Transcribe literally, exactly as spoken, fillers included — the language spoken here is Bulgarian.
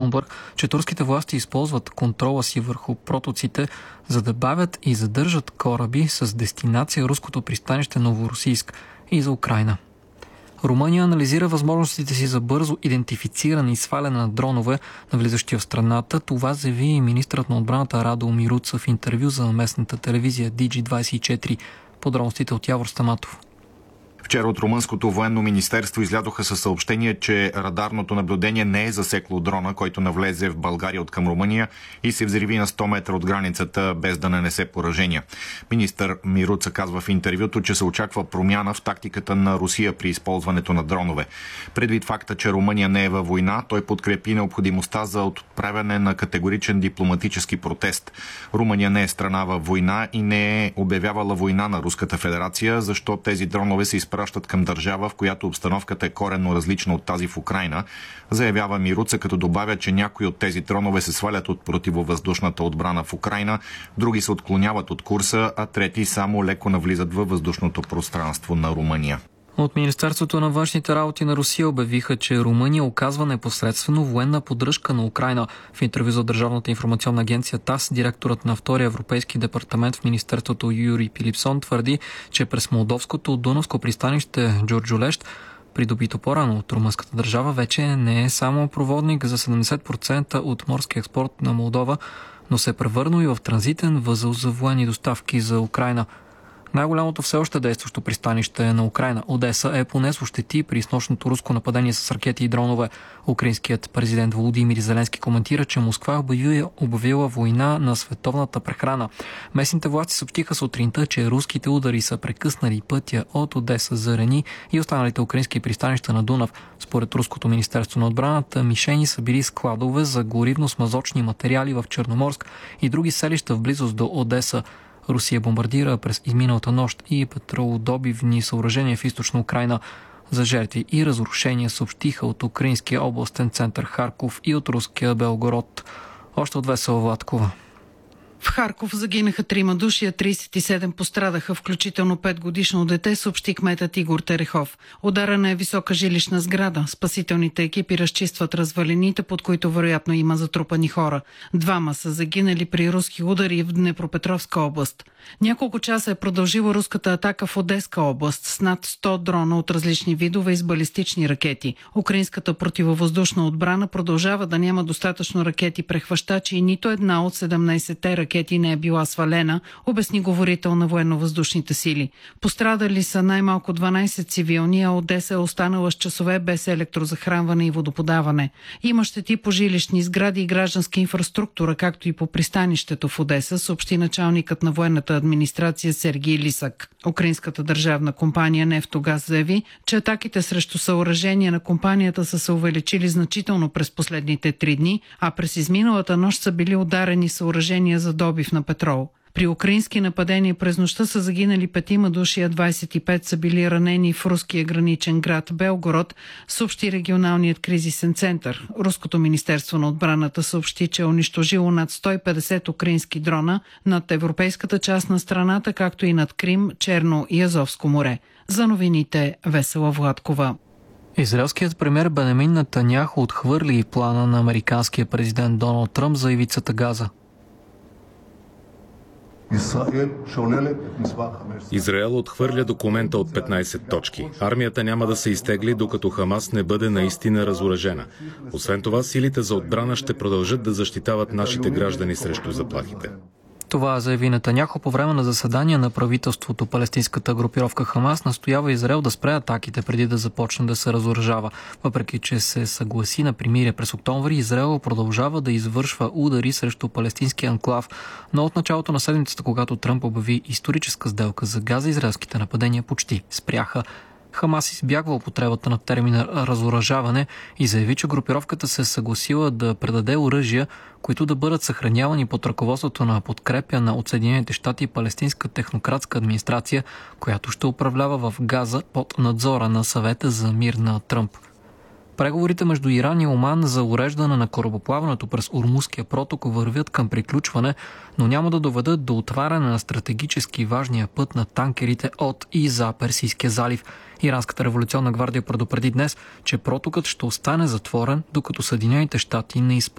Bloomberg, че турските власти използват контрола си върху протоците, за да бавят и задържат кораби с дестинация руското пристанище Новоросийск и за Украйна. Румъния анализира възможностите си за бързо идентифициране и сваляне на дронове, навлизащи в страната. Това заяви и министърът на отбраната Радо Мируца в интервю за местната телевизия Ди Джи двадесет и четири. Подробностите от Явор Стаматов. Вчера от румънското военно министерство излязоха със съобщение, че радарното наблюдение не е засекло дрона, който навлезе в България от към Румъния и се взриви на сто метра от границата, без да нанесе поражения. Министър Мируца казва в интервюто, че се очаква промяна в тактиката на Русия при използването на дронове. Предвид факта, че Румъния не е във война, той подкрепи необходимостта за отправяне на категоричен дипломатически протест. Румъния не е страна във война и не е обявявала война на Руската федерация, защо тези дронове се изпращат към държава, в която обстановката е коренно различна от тази в Украйна, заявява Мируца, като добавя, че някои от тези дронове се свалят от противовъздушната отбрана в Украйна, други се отклоняват от курса, а трети само леко навлизат във въздушното пространство на Румъния. От Министерството на външните работи на Русия обявиха, че Румъния оказва непосредствено военна поддръжка на Украйна. В интервю за Държавната информационна агенция ТАСС, директорът на втория европейски департамент в Министерството Юрий Пилипсон твърди, че през молдовското Дунавско пристанище Джурджулещ, придобито по-рано от румънската държава, вече не е само проводник за седемдесет процента от морски експорт на Молдова, но се е превърнал и в транзитен възел за военни доставки за Украйна. Най-голямото все още действащо пристанище на Украйна, Одеса, е понесло щети при снощното руско нападение с ракети и дронове. Украинският президент Володимир Зеленски коментира, че Москва е обявила война на световната прехрана. Местните власти съобщиха сутринта, че руските удари са прекъснали пътя от Одеса за Рени и останалите украински пристанища на Дунав. Според руското министерство на отбраната, мишени са били складове за горивно-смазочни материали в Черноморск и други селища в близост до Одеса. Русия бомбардира през изминалата нощ и петролодобивни съоръжения в източна Украйна. За жертви и разрушения съобщиха от украинския областен център Харков и от руския Белгород. Още от Весела Владкова. В Харков загинаха трима души, а тридесет и седем пострадаха, включително петгодишно дете, съобщи кметът Игор Терехов. Ударена е висока жилищна сграда. Спасителните екипи разчистват развалините, под които вероятно има затрупани хора. Двама са загинали при руски удари в Днепропетровска област. Няколко часа е продължила руската атака в Одеска област с над сто дрона от различни видове и с балистични ракети. Украинската противовъздушна отбрана продължава да няма достатъчно ракети-прехващачи и нито една от седемнадесетте ракети не е била свалена, обясни говорител на военно-въздушните сили. Пострадали са най-малко дванадесет цивилни, а Одеса е останала с часове без електрозахранване и водоподаване. Има щети по жилищни сгради и гражданска инфраструктура, както и по пристанището в Одеса, съобщи началникът на военната администрация Сергей Лисак. Украинската държавна компания Нефтогаз заяви, че атаките срещу съоръжения на компанията са се увеличили значително през последните три дни, а през изминалата нощ са били ударени съоръжения за добив на петрол. При украински нападения през нощта са загинали петима души, а двадесет и пет са били ранени в руския граничен град Белгород, съобщи регионалният кризисен център. Руското министерство на отбраната съобщи, че е унищожило над сто и петдесет украински дрона над европейската част на страната, както и над Крим, Черно и Азовско море. За новините Весела Владкова. Израелският премиер Бенямин Нетаняху отхвърли плана на американския президент Доналд Тръмп за ивицата Газа. Израел отхвърля документа от петнадесет точки. Армията няма да се изтегли, докато Хамас не бъде наистина разоръжена. Освен това, силите за отбрана ще продължат да защитават нашите граждани срещу заплахите. Това заяви Нетаняху по време на заседание на правителството. Палестинската групировка Хамас настоява Израел да спре атаките преди да започне да се разоръжава. Въпреки че се съгласи на примирие през октомври, Израел продължава да извършва удари срещу палестинския анклав. Но от началото на седмицата, когато Тръмп обяви историческа сделка за Газа, израелските нападения почти спряха. Хамас избягва употребата на термина разоръжаване и заяви, че групировката се е съгласила да предаде оръжия, които да бъдат съхранявани под ръководството на подкрепя на от Съединените щати и палестинска технократска администрация, която ще управлява в Газа под надзора на съвета за мир на Тръмп. Преговорите между Иран и Оман за уреждане на корабоплаването през Ормузския проток вървят към приключване, но няма да доведат до отваряне на стратегически важния път на танкерите от и за Персийския залив. Иранската революционна гвардия предупреди днес, че протокът ще остане затворен, докато Съединените щати не изпълнят